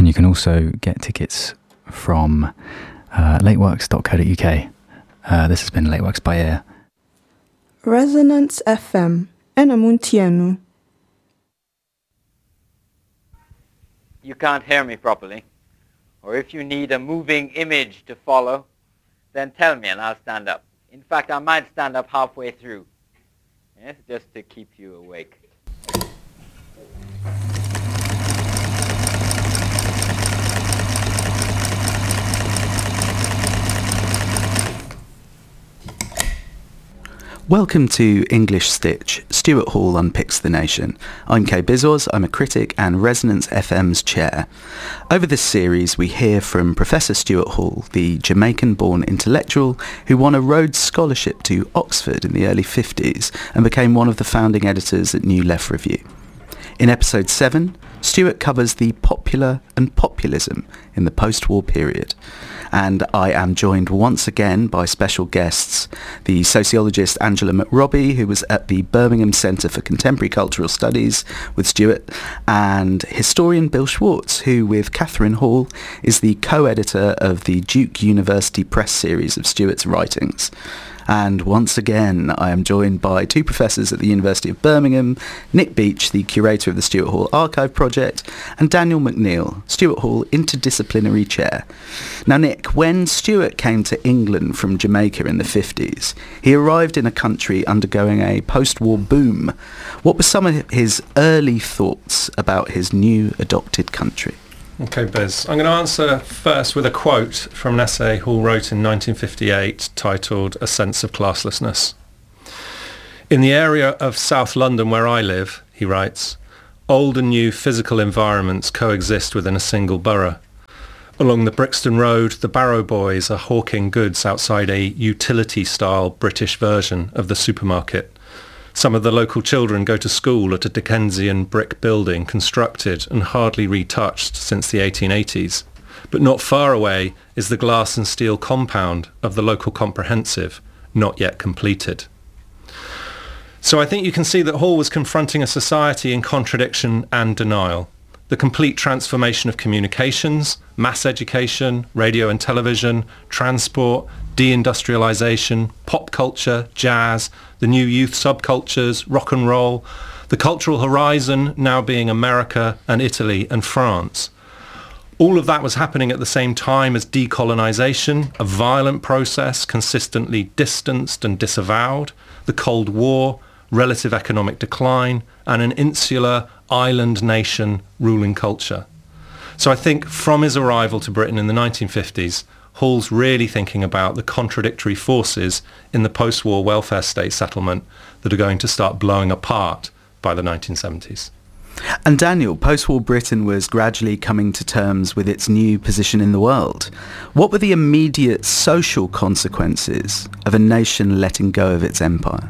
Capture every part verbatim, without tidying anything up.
And you can also get tickets from uh, lateworks dot co dot uk. Uh, this has been Lateworks by Ear. Resonance F M. Enamuntienu. You can't hear me properly, or if you need a moving image to follow, then tell me and I'll stand up. In fact, I might stand up halfway through, yes, just to keep you awake. Welcome to English Stitch. Stuart Hall unpicks the nation. I'm Kay Bizos, I'm a critic and Resonance F M's chair. Over this series we hear from Professor Stuart Hall, the Jamaican-born intellectual who won a Rhodes Scholarship to Oxford in the early fifties and became one of the founding editors at New Left Review. In episode seven, Stuart covers the popular and populism in the post-war period. And I am joined once again by special guests, the sociologist Angela McRobbie, who was at the Birmingham Centre for Contemporary Cultural Studies with Stuart, and historian Bill Schwartz, who with Catherine Hall is the co-editor of the Duke University Press series of Stuart's writings. And once again, I am joined by two professors at the University of Birmingham, Nick Beach, the curator of the Stuart Hall Archive Project, and Daniel McNeill, Stuart Hall Interdisciplinary Chair. Now, Nick, when Stuart came to England from Jamaica in the fifties, he arrived in a country undergoing a post-war boom. What were some of his early thoughts about his new adopted country? Okay, Biz. I'm going to answer first with a quote from an essay Hall wrote in nineteen fifty-eight titled A Sense of Classlessness. In the area of South London where I live, he writes, old and new physical environments coexist within a single borough. Along the Brixton Road, the Barrow Boys are hawking goods outside a utility-style British version of the supermarket. Some of the local children go to school at a Dickensian brick building constructed and hardly retouched since the eighteen eighties. But not far away is the glass and steel compound of the local comprehensive, not yet completed. So I think you can see that Hall was confronting a society in contradiction and denial. The complete transformation of communications, mass education, radio and television, transport, deindustrialization, pop culture, jazz, the new youth subcultures, rock and roll, the cultural horizon now being America and Italy and France. All of that was happening at the same time as decolonization, a violent process consistently distanced and disavowed, the Cold War, relative economic decline, and an insular island nation ruling culture. So I think from his arrival to Britain in the nineteen fifties, Hall's really thinking about the contradictory forces in the post-war welfare state settlement that are going to start blowing apart by the nineteen seventies. And Daniel, post-war Britain was gradually coming to terms with its new position in the world. What were the immediate social consequences of a nation letting go of its empire?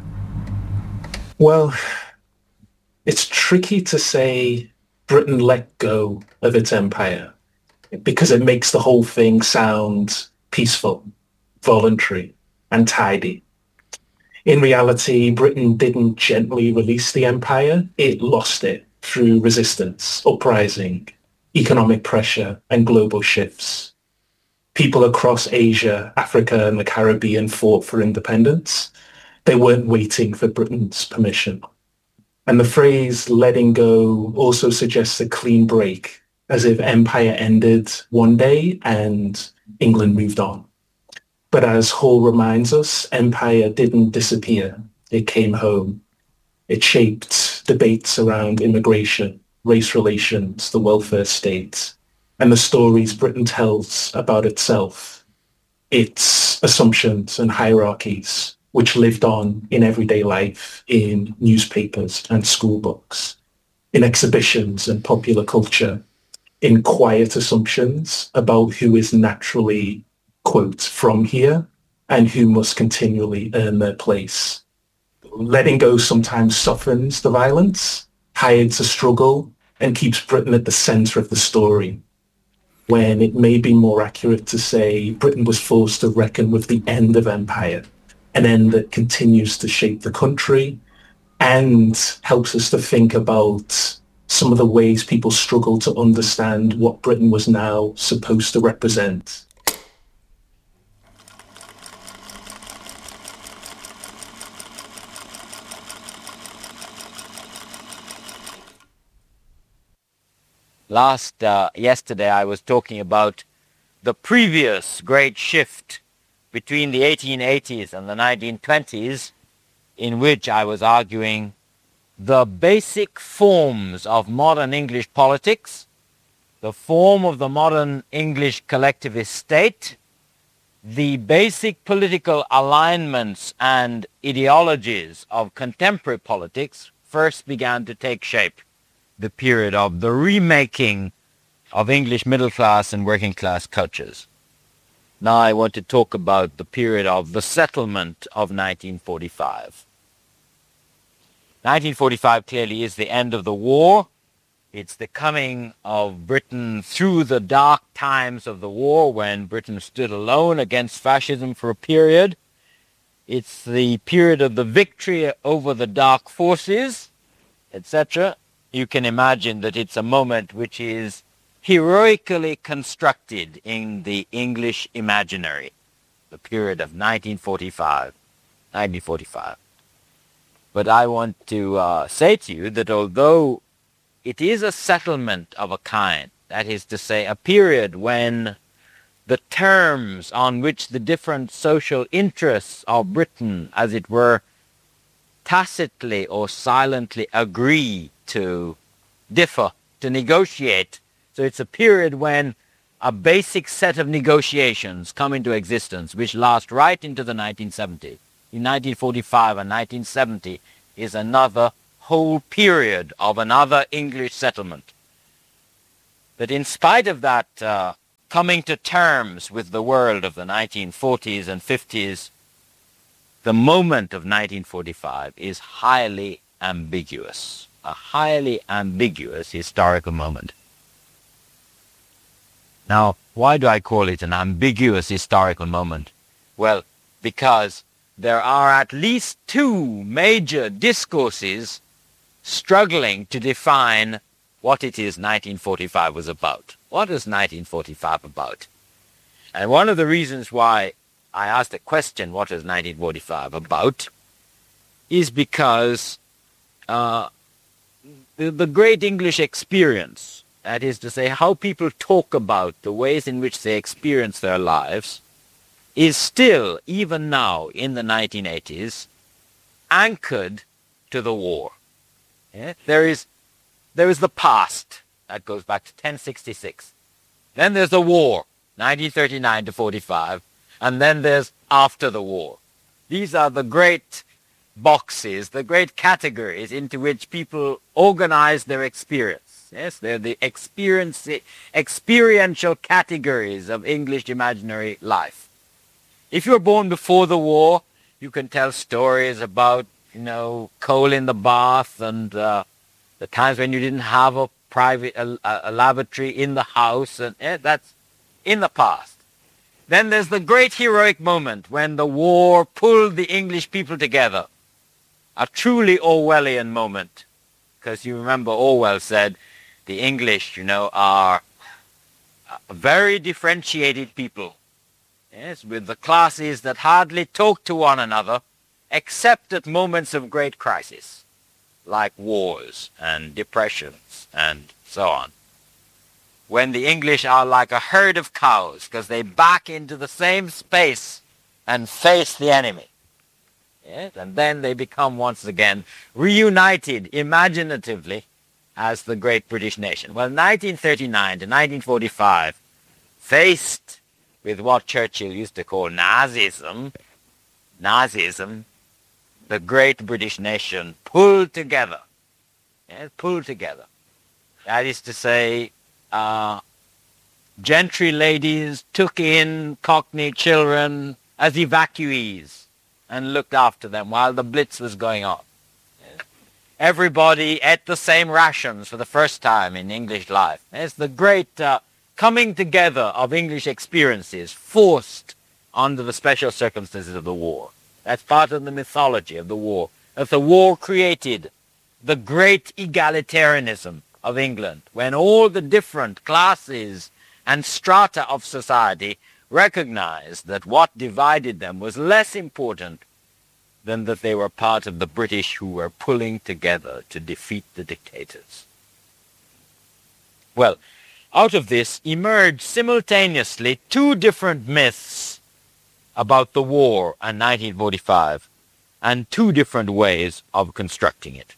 Well, it's tricky to say Britain let go of its empire because it makes the whole thing sound peaceful, voluntary, and tidy. In reality, Britain didn't gently release the empire. It lost it through resistance, uprising, economic pressure, and global shifts. People across Asia, Africa, and the Caribbean fought for independence. They weren't waiting for Britain's permission. And the phrase letting go also suggests a clean break, as if empire ended one day and England moved on. But as Hall reminds us, empire didn't disappear. It came home. It shaped debates around immigration, race relations, the welfare state, and the stories Britain tells about itself, its assumptions and hierarchies, which lived on in everyday life, in newspapers and school books, in exhibitions and popular culture, in quiet assumptions about who is naturally, quote, from here and who must continually earn their place. Letting go sometimes softens the violence, hides the struggle, and keeps Britain at the centre of the story, when it may be more accurate to say Britain was forced to reckon with the end of empire, an end that continues to shape the country and helps us to think about some of the ways people struggle to understand what Britain was now supposed to represent. Last, uh, yesterday I was talking about the previous great shift between the eighteen eighties and the nineteen twenties, in which I was arguing the basic forms of modern English politics, the form of the modern English collectivist state, the basic political alignments and ideologies of contemporary politics first began to take shape. The period of the remaking of English middle class and working class cultures. Now I want to talk about the period of the settlement of nineteen forty-five. nineteen forty-five clearly is the end of the war. It's the coming of Britain through the dark times of the war when Britain stood alone against fascism for a period. It's the period of the victory over the dark forces, et cetera. You can imagine that it's a moment which is heroically constructed in the English imaginary, the period of nineteen forty-five. nineteen forty-five. But I want to uh, say to you that although it is a settlement of a kind, that is to say, a period when the terms on which the different social interests of Britain, as it were, tacitly or silently agree to differ, to negotiate. So it's a period when a basic set of negotiations come into existence, which last right into the nineteen seventies. In nineteen forty-five and nineteen seventy is another whole period of another English settlement. But in spite of that uh, coming to terms with the world of the nineteen forties and fifties, the moment of nineteen forty-five is highly ambiguous, a highly ambiguous historical moment. Now, why do I call it an ambiguous historical moment? Well, because there are at least two major discourses struggling to define what it is nineteen forty-five was about. What is nineteen forty-five about? And one of the reasons why I asked the question, what is nineteen forty-five about, is because uh, the, the great English experience, that is to say, how people talk about the ways in which they experience their lives, is still, even now in the nineteen eighties, anchored to the war. Yeah? There is, there is the past, that goes back to ten sixty-six. Then there's the war, nineteen thirty-nine to forty-five, and then there's after the war. These are the great boxes, the great categories into which people organize their experience. Yes, they're the experience, experiential categories of English imaginary life. If you were born before the war, you can tell stories about, you know, coal in the bath and uh, the times when you didn't have a private a, a lavatory in the house, and eh, that's in the past. Then there's the great heroic moment when the war pulled the English people together. A truly Orwellian moment. Because you remember Orwell said the English, you know, are a very differentiated people. Yes, with the classes that hardly talk to one another except at moments of great crisis, like wars and depressions and so on. When the English are like a herd of cows because they back into the same space and face the enemy. Yes, and then they become once again reunited imaginatively as the great British nation. Well, nineteen thirty-nine to nineteen forty-five, faced with what Churchill used to call Nazism, Nazism, the great British nation pulled together. Yes, pulled together. That is to say, uh, gentry ladies took in Cockney children as evacuees and looked after them while the Blitz was going on. Yes. Everybody ate the same rations for the first time in English life. It's the great uh, coming together of English experiences forced under the special circumstances of the war. That's part of the mythology of the war. That the war created the great egalitarianism of England, when all the different classes and strata of society recognized that what divided them was less important than that they were part of the British who were pulling together to defeat the dictators. Well, out of this emerged simultaneously two different myths about the war in nineteen forty-five and two different ways of constructing it.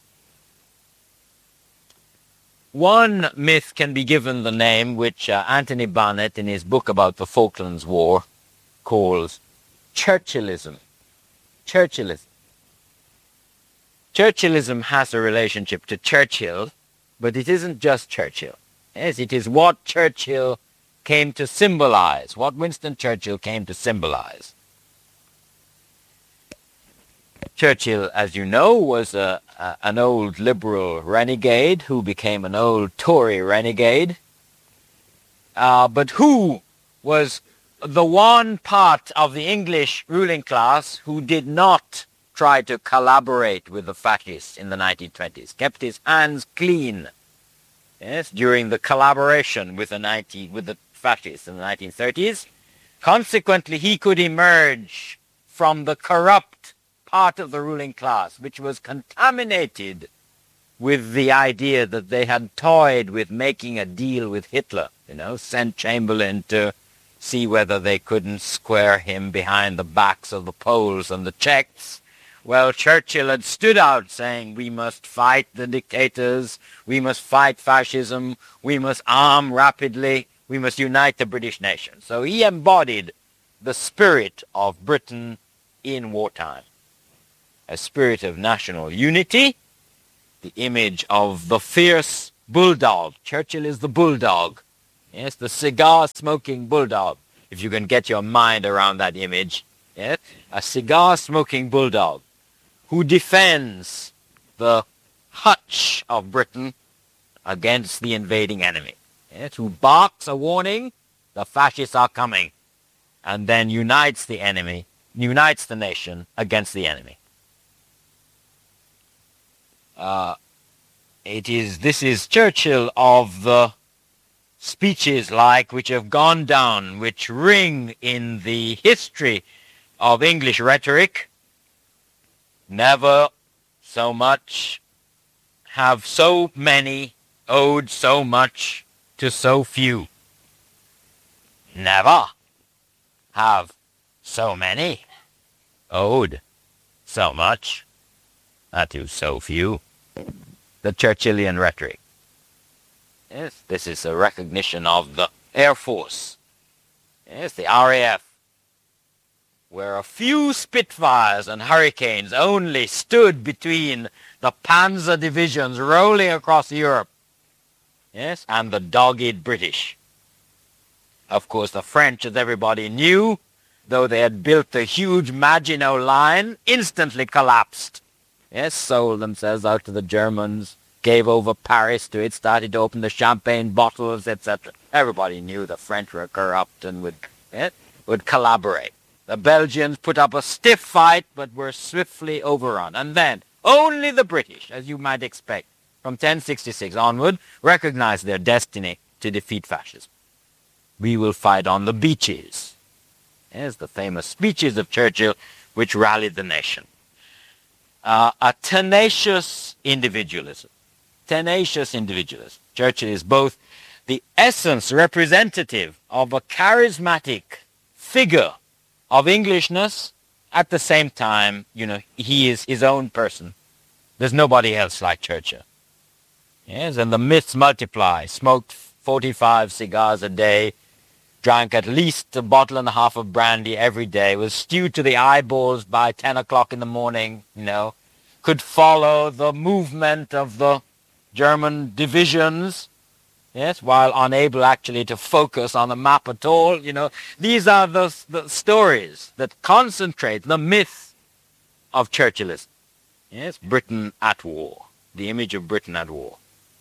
One myth can be given the name which uh, Anthony Barnett in his book about the Falklands War calls Churchillism. Churchillism. Churchillism has a relationship to Churchill, but it isn't just Churchill. Yes, it is what Churchill came to symbolize, what Winston Churchill came to symbolize. Churchill, as you know, was a, a, an old liberal renegade who became an old Tory renegade, uh, but who was the one part of the English ruling class who did not try to collaborate with the fascists in the nineteen twenties, kept his hands clean, yes, during the collaboration with the, nineteen, with the fascists in the nineteen thirties. Consequently, he could emerge from the corrupt part of the ruling class, which was contaminated with the idea that they had toyed with making a deal with Hitler, you know, sent Chamberlain to see whether they couldn't square him behind the backs of the Poles and the Czechs. Well, Churchill had stood out saying, we must fight the dictators, we must fight fascism, we must arm rapidly, we must unite the British nation. So he embodied the spirit of Britain in wartime. A spirit of national unity, the image of the fierce bulldog. Churchill is the bulldog. Yes, the cigar-smoking bulldog, if you can get your mind around that image. Yes, a cigar-smoking bulldog who defends the hutch of Britain against the invading enemy. Yes, who barks a warning, the fascists are coming, and then unites the enemy, unites the nation against the enemy. Uh, it is, this is Churchill of the speeches like which have gone down, which ring in the history of English rhetoric. Never so much have so many owed so much to so few. Never have so many owed so much to so few. The Churchillian rhetoric. Yes, this is a recognition of the Air Force. Yes, the R A F, where a few Spitfires and Hurricanes only stood between the Panzer divisions rolling across Europe, yes, and the dogged British. Of course, the French, as everybody knew, though they had built the huge Maginot Line, instantly collapsed. Yes, sold themselves out to the Germans, gave over Paris to it, started to open the champagne bottles, et cetera. Everybody knew the French were corrupt and would, eh, would collaborate. The Belgians put up a stiff fight, but were swiftly overrun. And then only the British, as you might expect, from ten sixty-six onward, recognized their destiny to defeat fascism. We will fight on the beaches. There's the famous speeches of Churchill, which rallied the nation. Uh, a tenacious individualism. Tenacious individualism. Churchill is both the essence representative of a charismatic figure of Englishness. At the same time, you know, he is his own person. There's nobody else like Churchill. Yes, and the myths multiply. Smoked forty-five cigars a day, drank at least a bottle and a half of brandy every day, was stewed to the eyeballs by ten o'clock in the morning, you know, could follow the movement of the German divisions, yes, while unable actually to focus on the map at all, you know. These are the, the stories that concentrate the myth of Churchillism. Yes, Britain at war, the image of Britain at war.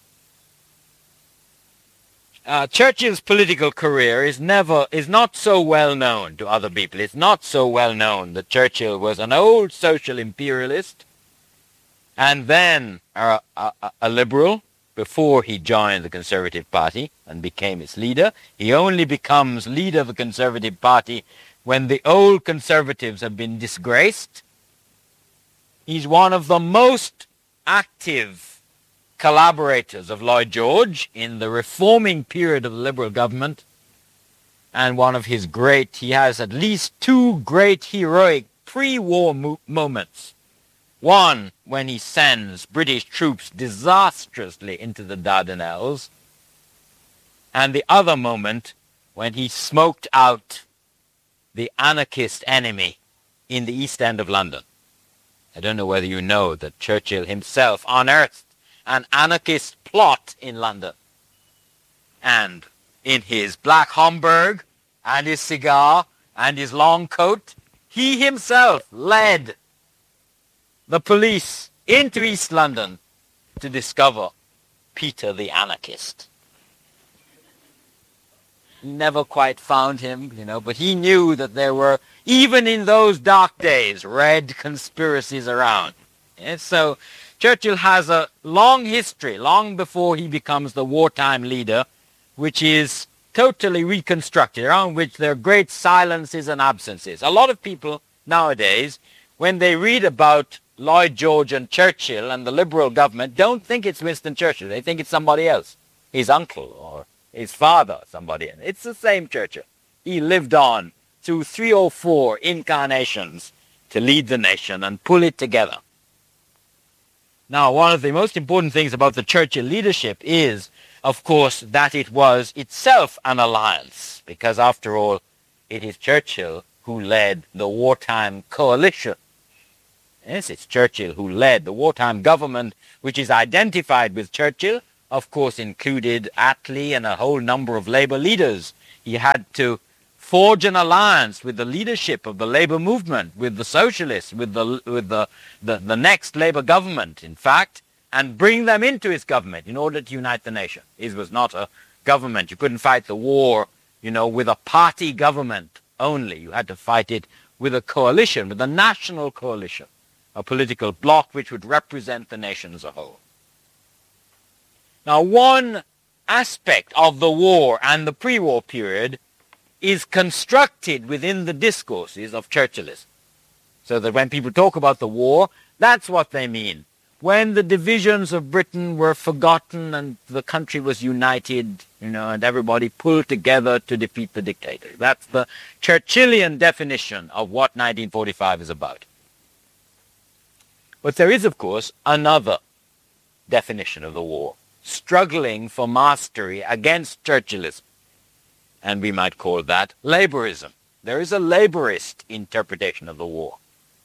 Uh, Churchill's political career is never is not so well known to other people. It's not so well known that Churchill was an old social imperialist and then a, a, a liberal, before he joined the Conservative Party and became its leader. He only becomes leader of the Conservative Party when the old Conservatives have been disgraced. He's one of the most active collaborators of Lloyd George in the reforming period of the Liberal government, and one of his great, he has at least two great heroic pre-war mo- moments. One, when he sends British troops disastrously into the Dardanelles, and the other moment when he smoked out the anarchist enemy in the East End of London. I don't know whether you know that Churchill himself unearthed an anarchist plot in London. And in his black Homburg and his cigar and his long coat, he himself led the police into East London to discover Peter the anarchist. He never quite found him, you know, but he knew that there were, even in those dark days, red conspiracies around. Yes? So Churchill has a long history, long before he becomes the wartime leader, which is totally reconstructed, around which there are great silences and absences. A lot of people nowadays, when they read about Lloyd George and Churchill and the Liberal government, don't think it's Winston Churchill. They think it's somebody else, his uncle or his father, somebody. It's the same Churchill. He lived on through three or four incarnations to lead the nation and pull it together. Now, one of the most important things about the Churchill leadership is, of course, that it was itself an alliance, because after all, it is Churchill who led the wartime coalition. Yes, it's Churchill who led the wartime government, which is identified with Churchill, of course included Attlee and a whole number of Labour leaders. He had to forge an alliance with the leadership of the Labour movement, with the socialists, with the with the, the, the next Labour government, in fact, and bring them into his government in order to unite the nation. His was not a government. You couldn't fight the war, you know, with a party government only. You had to fight it with a coalition, with a national coalition, a political bloc which would represent the nation as a whole. Now, one aspect of the war and the pre-war period is constructed within the discourses of Churchillism. So that when people talk about the war, that's what they mean. When the divisions of Britain were forgotten and the country was united, you know, and everybody pulled together to defeat the dictator. That's the Churchillian definition of what nineteen forty-five is about. But there is, of course, another definition of the war, struggling for mastery against Churchillism. And we might call that Labourism. There is a labourist interpretation of the war.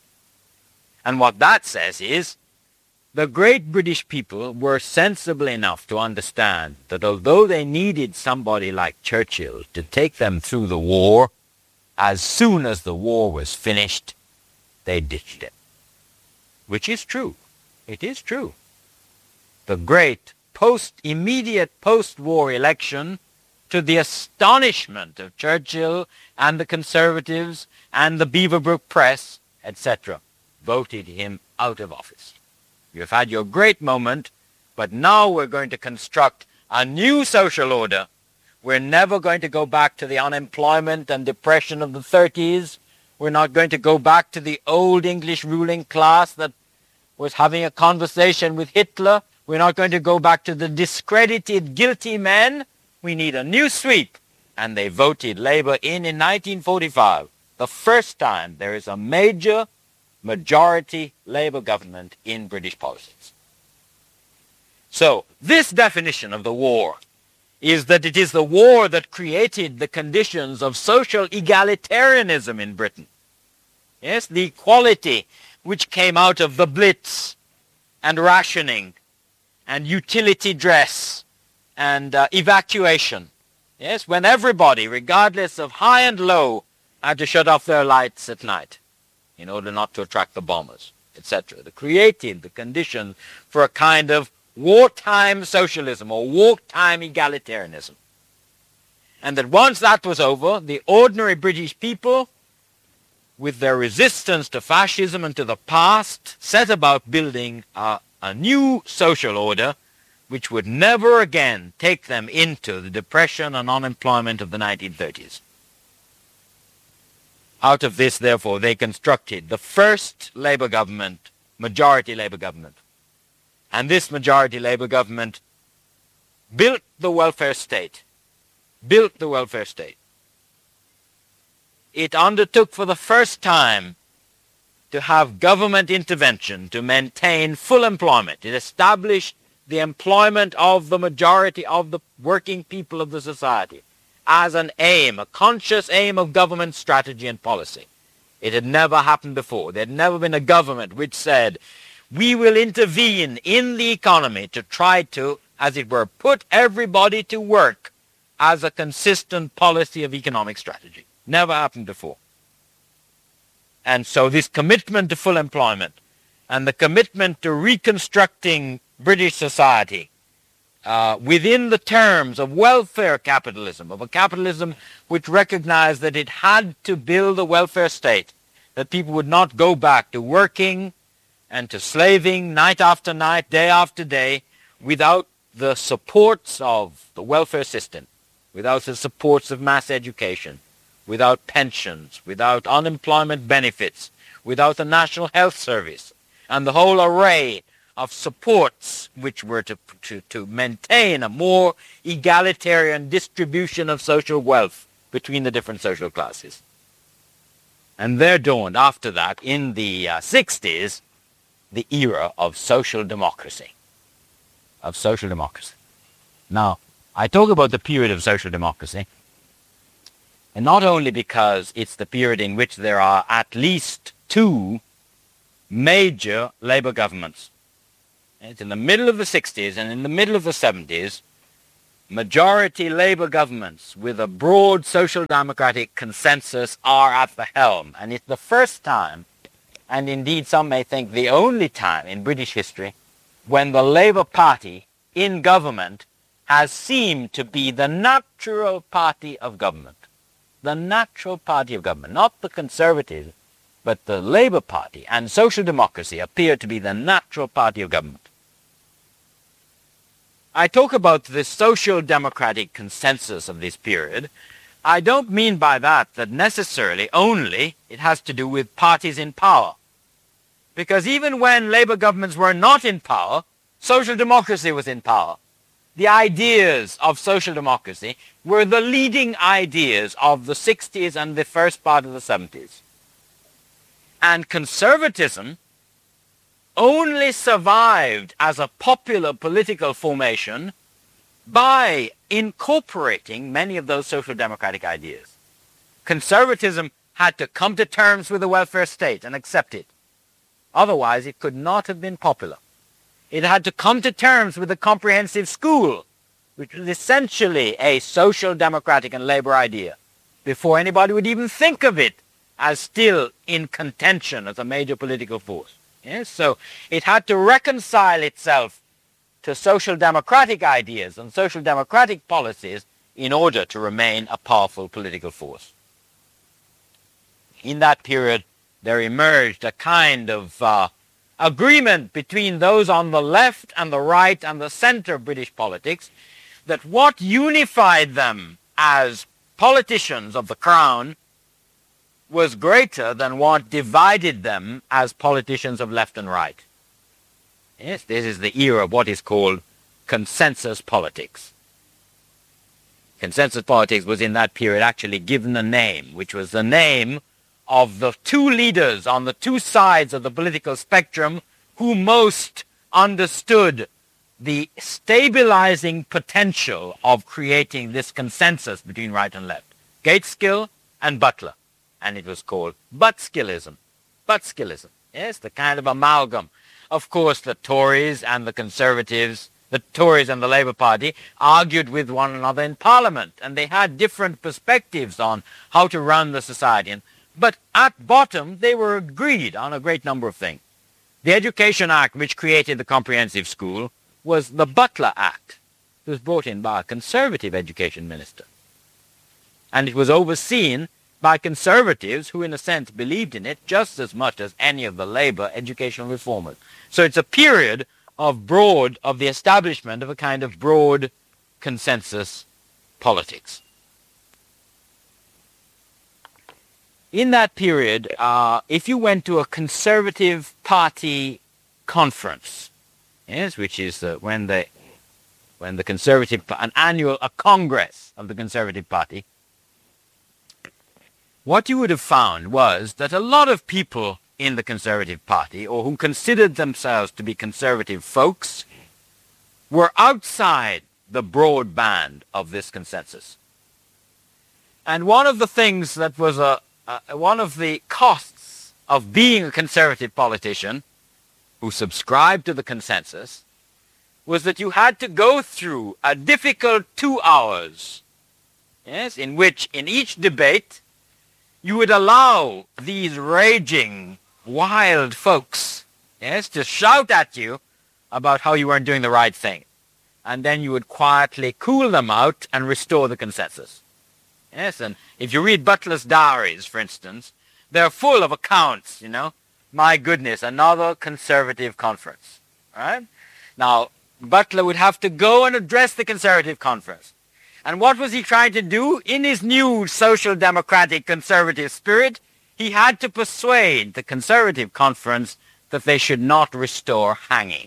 And what that says is, the great British people were sensible enough to understand that although they needed somebody like Churchill to take them through the war, as soon as the war was finished, they ditched him. Which is true. It is true. The great post, immediate post-war election, to the astonishment of Churchill and the Conservatives and the Beaverbrook Press, et cetera, voted him out of office. You've had your great moment, but now we're going to construct a new social order. We're never going to go back to the unemployment and depression of the thirties. We're not going to go back to the old English ruling class that was having a conversation with Hitler. We're not going to go back to the discredited, guilty men. We need a new sweep. And they voted Labour in in nineteen forty-five. The first time there is a major majority Labour government in British politics. So this definition of the war is that it is the war that created the conditions of social egalitarianism in Britain. Yes, the equality which came out of the Blitz and rationing and utility dress and uh, evacuation. Yes, when everybody, regardless of high and low, had to shut off their lights at night in order not to attract the bombers, et cetera. They created the conditions for a kind of wartime socialism or wartime egalitarianism. And that once that was over, the ordinary British people, with their resistance to fascism and to the past, set about building a, a new social order which would never again take them into the depression and unemployment of the nineteen thirties. Out of this, therefore, they constructed the first Labour government, majority Labour government. And this majority Labour government built the welfare state, built the welfare state. It undertook for the first time to have government intervention to maintain full employment. It established the employment of the majority of the working people of the society as an aim, a conscious aim of government strategy and policy. It had never happened before. There had never been a government which said, we will intervene in the economy to try to, as it were, put everybody to work as a consistent policy of economic strategy. Never happened before. And so this commitment to full employment and the commitment to reconstructing British society uh, within the terms of welfare capitalism, of a capitalism which recognized that it had to build a welfare state, that people would not go back to working and to slaving night after night, day after day, without the supports of the welfare system, without the supports of mass education, without pensions, without unemployment benefits, without the National Health Service, and the whole array of supports which were to, to, to maintain a more egalitarian distribution of social wealth between the different social classes. And there dawned after that, in the uh, sixties, the era of social democracy, of social democracy. Now, I talk about the period of social democracy, and not only because it's the period in which there are at least two major Labour governments. It's in the middle of the sixties and in the middle of the seventies, majority Labour governments with a broad social democratic consensus are at the helm. And it's the first time, and indeed some may think the only time in British history, when the Labour Party in government has seemed to be the natural party of government. The natural party of government, not the Conservatives, but the Labour Party and social democracy appear to be the natural party of government. I talk about the social democratic consensus of this period. I don't mean by that that necessarily only it has to do with parties in power. Because even when Labour governments were not in power, social democracy was in power. The ideas of social democracy were the leading ideas of the sixties and the first part of the seventies. And conservatism only survived as a popular political formation by incorporating many of those social democratic ideas. Conservatism had to come to terms with the welfare state and accept it. Otherwise, it could not have been popular. It had to come to terms with the comprehensive school, which was essentially a social democratic and labor idea, before anybody would even think of it as still in contention as a major political force. Yes? So it had to reconcile itself to social democratic ideas and social democratic policies in order to remain a powerful political force. In that period, there emerged a kind of uh, agreement between those on the left and the right and the center of British politics that what unified them as politicians of the Crown was greater than what divided them as politicians of left and right. Yes, this is the era of what is called consensus politics. Consensus politics was in that period actually given a name, which was the name of the two leaders on the two sides of the political spectrum who most understood the stabilizing potential of creating this consensus between right and left. Gateskill and Butler. And it was called Butskillism. Butskillism. Yes, the kind of amalgam. Of course, the Tories and the Conservatives, the Tories and the Labour Party, argued with one another in Parliament, and they had different perspectives on how to run the society. But at bottom, they were agreed on a great number of things. The Education Act, which created the comprehensive school, was the Butler Act. It was brought in by a Conservative education minister. And it was overseen by Conservatives who, in a sense, believed in it just as much as any of the Labour educational reformers. So it's a period of broad, of the establishment of a kind of broad consensus politics. In that period, uh, if you went to a Conservative Party conference, yes, which is uh, when the when the Conservative, an annual, a congress of the Conservative Party, what you would have found was that a lot of people in the Conservative Party, or who considered themselves to be conservative folks, were outside the broad band of this consensus. And one of the things that was a, a one of the costs of being a conservative politician who subscribed to the consensus was that you had to go through a difficult two hours, yes, in which in each debate you would allow these raging, wild folks, yes, to shout at you about how you weren't doing the right thing. And then you would quietly cool them out and restore the consensus. Yes, and if you read Butler's diaries, for instance, they're full of accounts, you know. My goodness, another conservative conference, right? Now, Butler would have to go and address the conservative conference. And what was he trying to do? In his new social democratic conservative spirit, he had to persuade the conservative conference that they should not restore hanging.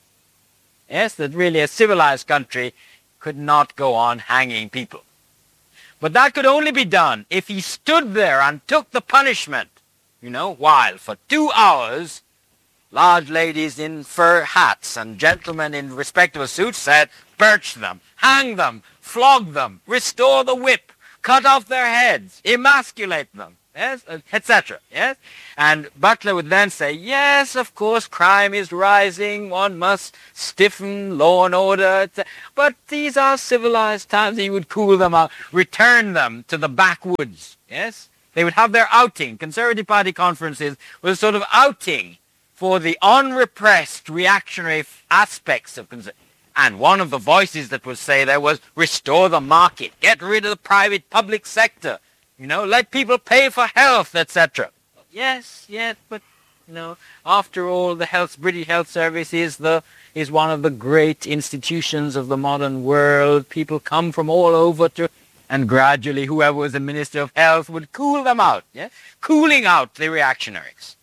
Yes, that really a civilized country could not go on hanging people. But that could only be done if he stood there and took the punishment, you know, while for two hours, large ladies in fur hats and gentlemen in respectable suits said, birch them, hang them, flog them, restore the whip, cut off their heads, emasculate them, yes, et cetera. Yes, and Butler would then say, yes, of course, crime is rising. One must stiffen law and order, et cetera. But these are civilized times. He would cool them out, return them to the backwoods. Yes, they would have their outing. Conservative Party conferences was a sort of outing for the unrepressed reactionary aspects of conservatism. And one of the voices that would say there was, restore the market, get rid of the private public sector, you know, let people pay for health, et cetera. Yes, yes, but, you know, after all, the health, British Health Service is, the, is one of the great institutions of the modern world. People come from all over to, and gradually whoever was the Minister of Health would cool them out, yeah? Cooling out the reactionaries.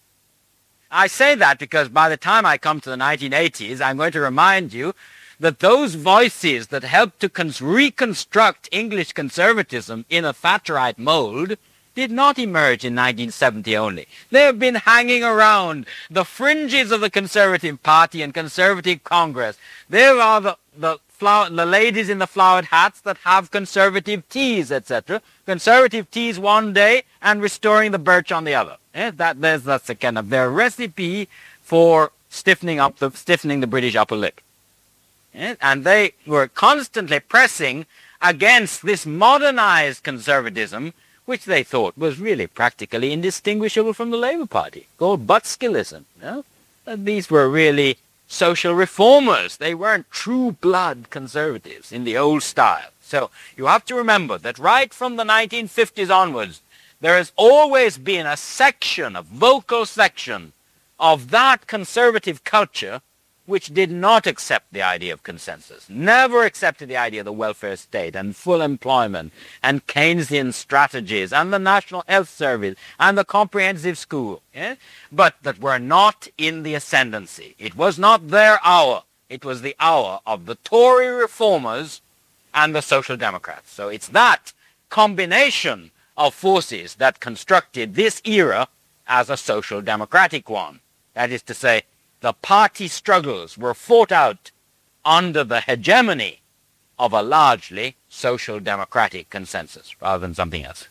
I say that because by the time I come to the nineteen eighties, I'm going to remind you that those voices that helped to cons- reconstruct English conservatism in a Thatcherite mold did not emerge in nineteen seventy only. They have been hanging around the fringes of the Conservative Party and Conservative Congress. There are the, the, flower, the ladies in the flowered hats that have conservative teas, et cetera. Conservative teas one day and restoring the birch on the other. Yeah, that, that's, that's a kind of their recipe for stiffening up the stiffening the British upper lip. Yeah, and they were constantly pressing against this modernized conservatism, which they thought was really practically indistinguishable from the Labour Party, called Buttskillism. You know? And these were really social reformers. They weren't true-blood conservatives in the old style. So you have to remember that right from the nineteen fifties onwards, there has always been a section, a vocal section, of that conservative culture which did not accept the idea of consensus, never accepted the idea of the welfare state and full employment and Keynesian strategies and the National Health Service and the comprehensive school, yeah? But that were not in the ascendancy. It was not their hour. It was the hour of the Tory reformers and the Social Democrats. So it's that combination of forces that constructed this era as a social democratic one. That is to say, the party struggles were fought out under the hegemony of a largely social democratic consensus rather than something else.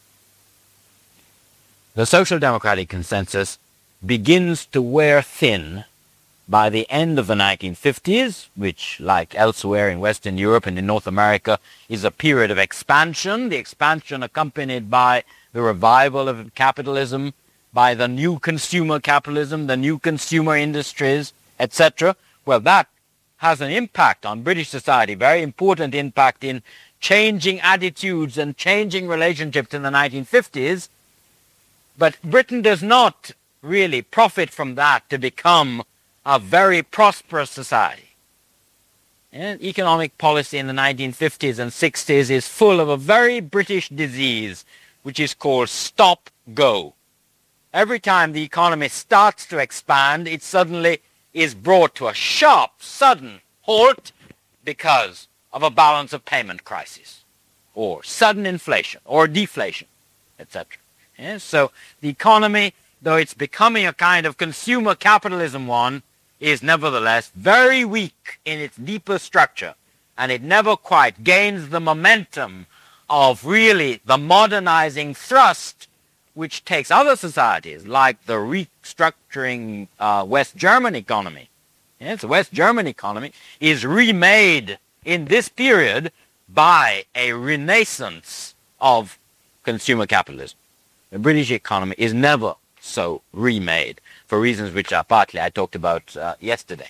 The social democratic consensus begins to wear thin by the end of the nineteen fifties, which, like elsewhere in Western Europe and in North America, is a period of expansion, the expansion accompanied by the revival of capitalism, by the new consumer capitalism, the new consumer industries, et cetera. Well, that has an impact on British society, very important impact in changing attitudes and changing relationships in the nineteen fifties. But Britain does not really profit from that to become a very prosperous society. And economic policy in the nineteen fifties and sixties is full of a very British disease, which is called stop-go. Every time the economy starts to expand, it suddenly is brought to a sharp, sudden halt because of a balance of payment crisis, or sudden inflation, or deflation, et cetera. Yeah, so the economy, though it's becoming a kind of consumer capitalism one, is nevertheless very weak in its deeper structure, and it never quite gains the momentum of really the modernizing thrust which takes other societies, like the restructuring uh, West German economy. Yes, the West German economy is remade in this period by a renaissance of consumer capitalism. The British economy is never so remade, for reasons which are partly I talked about uh, yesterday.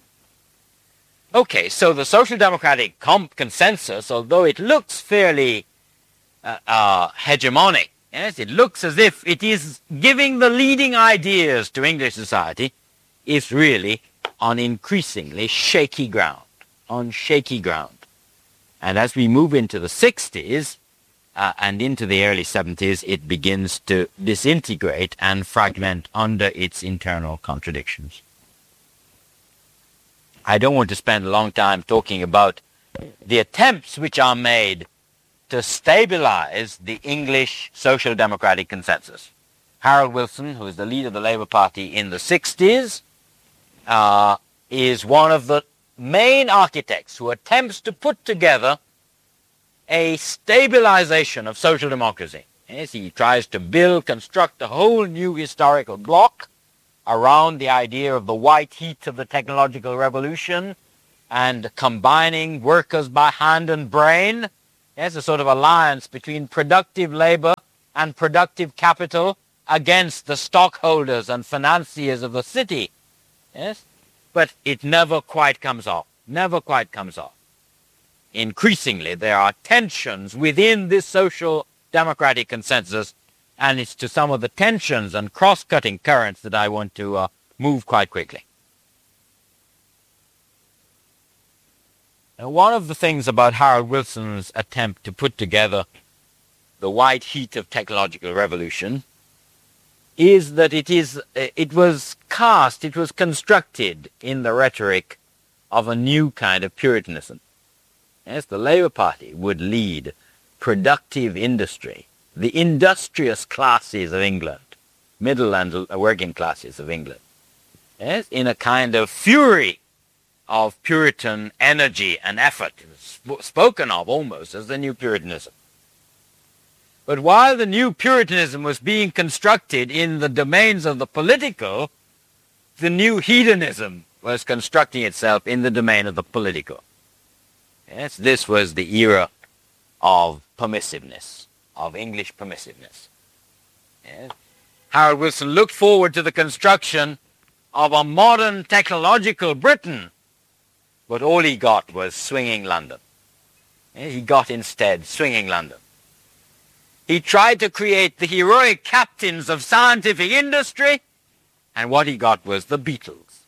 Okay, so the social democratic comp consensus, although it looks fairly uh, uh, hegemonic, yes, it looks as if it is giving the leading ideas to English society, is really on increasingly shaky ground, on shaky ground. And as we move into the sixties uh, and into the early seventies, it begins to disintegrate and fragment under its internal contradictions. I don't want to spend a long time talking about the attempts which are made to stabilize the English social democratic consensus. Harold Wilson, who is the leader of the Labour Party in the sixties, uh, is one of the main architects who attempts to put together a stabilization of social democracy. Yes, he tries to build, construct a whole new historical block around the idea of the white heat of the technological revolution and combining workers by hand and brain. Yes, a sort of alliance between productive labor and productive capital against the stockholders and financiers of the city. Yes, but it never quite comes off, never quite comes off. Increasingly, there are tensions within this social democratic consensus, and it's to some of the tensions and cross-cutting currents that I want to uh, move quite quickly. Now, one of the things about Harold Wilson's attempt to put together the white heat of technological revolution is that it is it was cast, it was constructed in the rhetoric of a new kind of Puritanism. Yes, the Labour Party would lead productive industry, the industrious classes of England, middle and working classes of England, yes, in a kind of fury of Puritan energy and effort. It was sp- spoken of almost as the new Puritanism. But while the new Puritanism was being constructed in the domains of the political, the new hedonism was constructing itself in the domain of the political. Yes, this was the era of permissiveness, of English permissiveness. Yes. Harold Wilson looked forward to the construction of a modern technological Britain, but all he got was swinging London. Yes, he got instead swinging London. He tried to create the heroic captains of scientific industry, and what he got was the Beatles.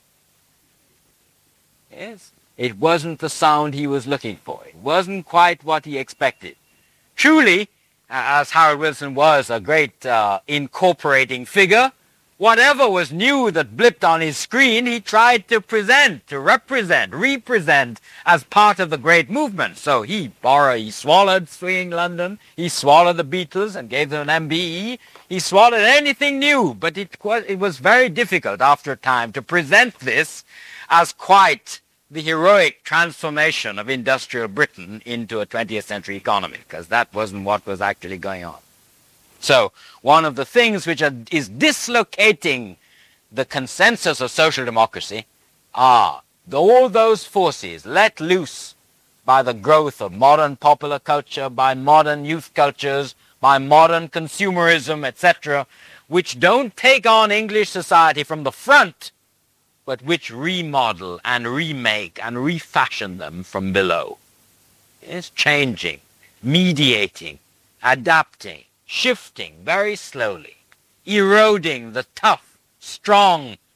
Yes, it wasn't the sound he was looking for. It wasn't quite what he expected. Truly, as Harold Wilson was a great uh, incorporating figure, whatever was new that blipped on his screen, he tried to present, to represent, represent as part of the great movement. So he borrowed, he swallowed Swinging London, he swallowed the Beatles and gave them an M B E. He swallowed anything new, but it was, it was very difficult after a time to present this as quite the heroic transformation of industrial Britain into a twentieth century economy, because that wasn't what was actually going on. So one of the things which are, is dislocating the consensus of social democracy are all those forces let loose by the growth of modern popular culture, by modern youth cultures, by modern consumerism, et cetera, which don't take on English society from the front, but which remodel and remake and refashion them from below. It's changing, mediating, adapting, shifting very slowly, eroding the tough, strong,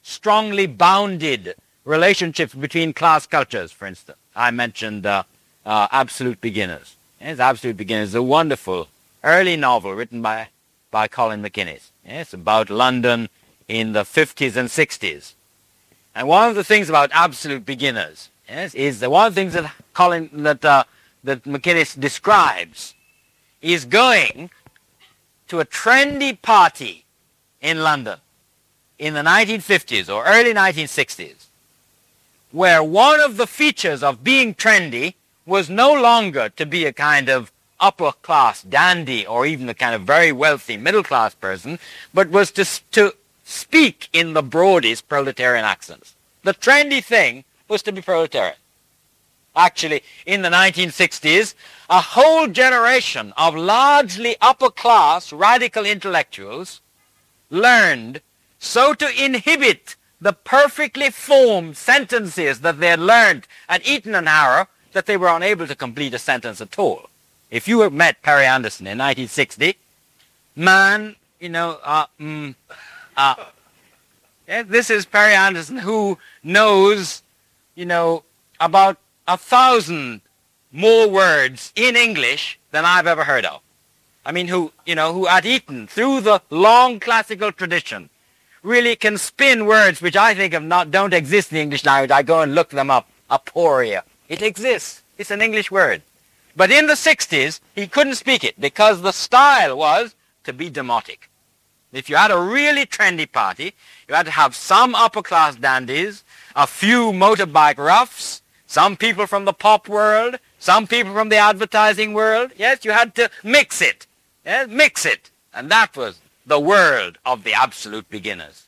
strongly bounded relationships between class cultures, for instance. I mentioned uh, uh, Absolute Beginners. Yes, Absolute Beginners is a wonderful early novel written by, by Colin McInnes. Yes, about London in the fifties and sixties. And one of the things about Absolute Beginners, yes, is that one of the things that Colin, that, uh, that McInnes describes is going to a trendy party in London in the nineteen fifties or early nineteen sixties, where one of the features of being trendy was no longer to be a kind of upper-class dandy or even a kind of very wealthy middle-class person, but was to, to speak in the broadest proletarian accents. The trendy thing was to be proletarian. Actually, in the nineteen sixties, a whole generation of largely upper-class radical intellectuals learned so to inhibit the perfectly formed sentences that they had learned at Eton and Harrow that they were unable to complete a sentence at all. If you had met Perry Anderson in nineteen sixty, man, you know, uh, mm, uh, yeah, this is Perry Anderson who knows, you know, about a thousand more words in English than I've ever heard of. I mean, who, you know, who at Eton, through the long classical tradition, really can spin words which I think of not, don't exist in the English language. I go and look them up. Aporia. It exists. It's an English word. But in the sixties, he couldn't speak it because the style was to be demotic. If you had a really trendy party, you had to have some upper-class dandies, a few motorbike roughs, some people from the pop world, some people from the advertising world. Yes, you had to mix it. Yes, mix it. And that was the world of the Absolute Beginners.